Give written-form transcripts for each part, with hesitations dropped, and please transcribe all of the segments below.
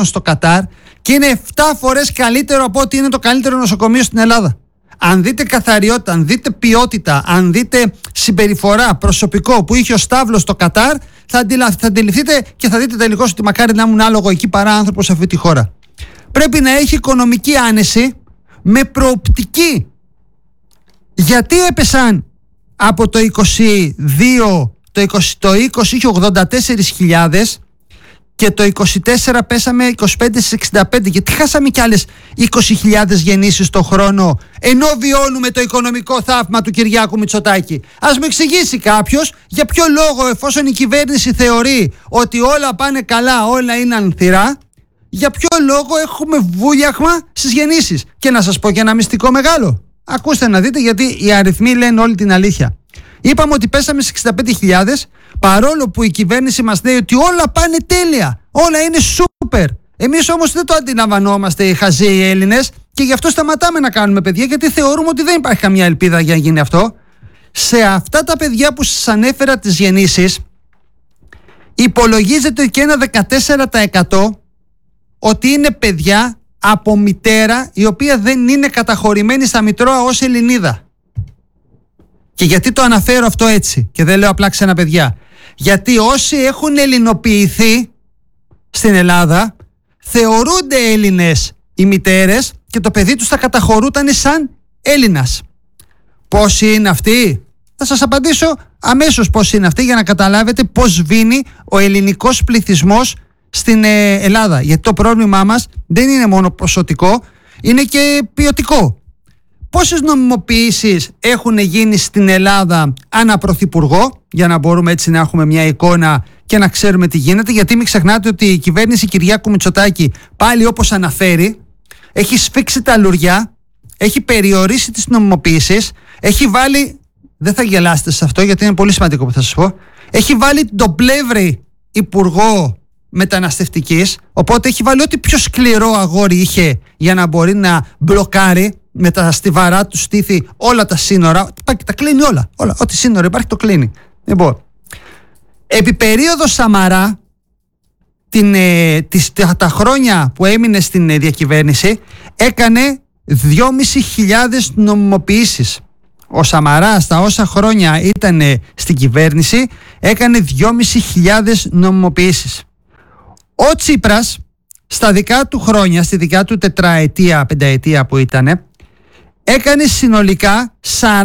ανθρώπων στο Κατάρ και είναι 7 φορές καλύτερο από ότι είναι το καλύτερο νοσοκομείο στην Ελλάδα. Αν δείτε καθαριότητα, αν δείτε ποιότητα, αν δείτε συμπεριφορά, προσωπικό που είχε ο Σταύλος στο Κατάρ, θα αντιληφθείτε και θα δείτε τελικώς ότι μακάρι να ήμουν άλογο εκεί παρά άνθρωπος σε αυτή τη χώρα. Πρέπει να έχει οικονομική άνεση με προοπτική. Γιατί έπεσαν από το 22, το 20 είχε 84.000 και το 24 πέσαμε 25 στις 65, γιατί χάσαμε κι άλλες 20.000 γεννήσεις το χρόνο, ενώ βιώνουμε το οικονομικό θαύμα του Κυριάκου Μητσοτάκη. Ας μου εξηγήσει κάποιος για ποιο λόγο, εφόσον η κυβέρνηση θεωρεί ότι όλα πάνε καλά, όλα είναι ανθυρά, για ποιο λόγο έχουμε βούλιαχμα στις γεννήσεις. Και να σας πω και ένα μυστικό μεγάλο. Ακούστε να δείτε, γιατί οι αριθμοί λένε όλη την αλήθεια. Είπαμε ότι πέσαμε στις 65.000, παρόλο που η κυβέρνηση μας λέει ότι όλα πάνε τέλεια, όλα είναι σούπερ. Εμείς όμως δεν το αντιλαμβανόμαστε οι χαζοί οι Έλληνες και γι' αυτό σταματάμε να κάνουμε παιδιά, γιατί θεωρούμε ότι δεν υπάρχει καμία ελπίδα για να γίνει αυτό. Σε αυτά τα παιδιά που σας ανέφερα τις γεννήσεις, υπολογίζεται και ένα 14% ότι είναι παιδιά από μητέρα η οποία δεν είναι καταχωρημένη στα Μητρώα ως Ελληνίδα. Και γιατί το αναφέρω αυτό έτσι και δεν λέω απλά ξένα παιδιά? Γιατί όσοι έχουν ελληνοποιηθεί στην Ελλάδα θεωρούνται Έλληνες οι μητέρες και το παιδί τους θα καταχωρούταν σαν Έλληνας. Πόσοι είναι αυτοί? Θα σας απαντήσω αμέσως πόσοι είναι αυτοί, για να καταλάβετε πώς βίνει ο ελληνικός πληθυσμός στην Ελλάδα. Γιατί το πρόβλημά μας δεν είναι μόνο ποσοτικό, είναι και ποιοτικό. Πόσες νομιμοποιήσεις έχουν γίνει στην Ελλάδα ανά πρωθυπουργό, για να μπορούμε έτσι να έχουμε μια εικόνα και να ξέρουμε τι γίνεται? Γιατί μην ξεχνάτε ότι η κυβέρνηση Κυριάκου Μητσοτάκη, πάλι όπως αναφέρει, έχει σφίξει τα λουριά, έχει περιορίσει τις νομιμοποιήσεις, έχει βάλει, δεν θα γελάσετε σε αυτό γιατί είναι πολύ σημαντικό που θα σας πω, έχει βάλει τον πλεύρη υπουργό μεταναστευτικής, οπότε έχει βάλει ό,τι πιο σκληρό αγόρι είχε για να μπορεί να μπλοκάρει με τα στιβαρά του στήθη όλα τα σύνορα. Τα κλείνει όλα. Ό,τι σύνορα υπάρχει το κλείνει. Λοιπόν, επί περίοδο Σαμαρά, τα χρόνια που έμεινε στην διακυβέρνηση, έκανε 2.500 νομιμοποιήσεις. Ο Σαμαράς τα όσα χρόνια ήταν στην κυβέρνηση έκανε 2.500 νομιμοποιήσεις. Ο Τσίπρας στα δικά του χρόνια, στη δικά του τετραετία, πενταετία που ήταν, έκανε συνολικά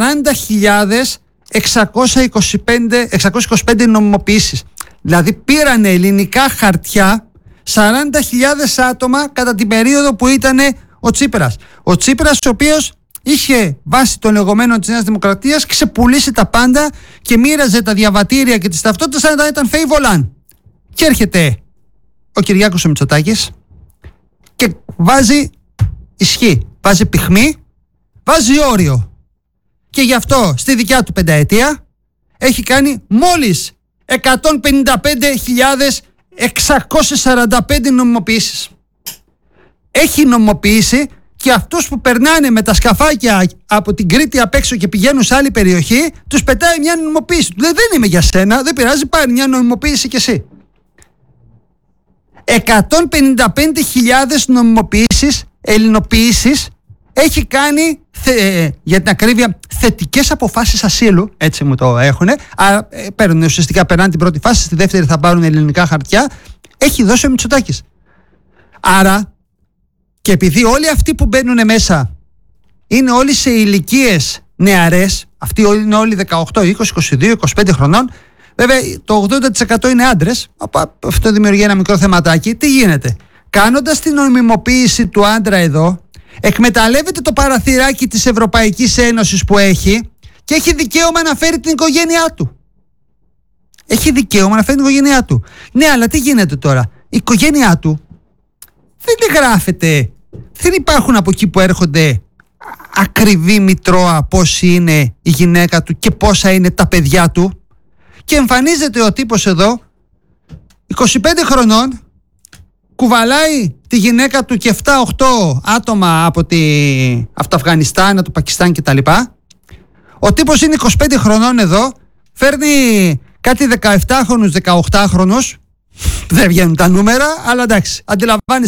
40.625 νομιμοποιήσεις. Δηλαδή πήρανε ελληνικά χαρτιά 40.000 άτομα κατά την περίοδο που ήταν ο Τσίπρας. Ο Τσίπρας, ο οποίος είχε βάσει των λεγόμενων της Νέας Δημοκρατίας ξεπουλήσει τα πάντα και μοίραζε τα διαβατήρια και τις ταυτότητες σαν να ήταν φέιβολαν. Και έρχεται ο Κυριάκος ο Μητσοτάκης και βάζει ισχύ, βάζει πυχμή, βάζει όριο. Και γι' αυτό στη δικιά του πενταετία έχει κάνει μόλις 155.645 νομιμοποιήσεις. Έχει νομιμοποιήσει και αυτούς που περνάνε με τα σκαφάκια από την Κρήτη απ' έξω και πηγαίνουν σε άλλη περιοχή, τους πετάει μια νομιμοποίηση. Δεν είμαι για σένα, δεν πειράζει, πάρει μια νομιμοποίηση κι εσύ. 155.000 νομιμοποιήσεις, ελληνοποιήσεις έχει κάνει, για την ακρίβεια, θετικές αποφάσεις ασύλου, έτσι μου το έχουνε. Άρα παίρνουν ουσιαστικά, περνάνε την πρώτη φάση, στη δεύτερη θα πάρουν ελληνικά χαρτιά. Έχει δώσει ο Μητσοτάκης. Άρα, και επειδή όλοι αυτοί που μπαίνουν μέσα είναι όλοι σε ηλικίες νεαρές, αυτοί είναι όλοι 18, 20, 22, 25 χρονών, βέβαια το 80% είναι άντρες, αυτό δημιουργεί ένα μικρό θεματάκι. Τι γίνεται? Κάνοντας την νομιμοποίηση του άντρα εδώ, εκμεταλλεύεται το παραθυράκι της Ευρωπαϊκής Ένωσης που έχει και έχει δικαίωμα να φέρει την οικογένειά του. Έχει δικαίωμα να φέρει την οικογένειά του. Ναι, αλλά τι γίνεται τώρα? Η οικογένειά του δεν γράφεται. Δεν υπάρχουν από εκεί που έρχονται ακριβή μητρώα πόση είναι η γυναίκα του και πόσα είναι τα παιδιά του. Και εμφανίζεται ο τύπος εδώ 25 χρονών, κουβαλάει τη γυναίκα του και 7-8 άτομα από το Αφγανιστάν, το Πακιστάν κτλ. Ο τύπος είναι 25 χρονών εδώ, φέρνει κάτι 17χρονους, 18χρονους, δεν βγαίνουν τα νούμερα, αλλά εντάξει, αντιλαμβάνεσαι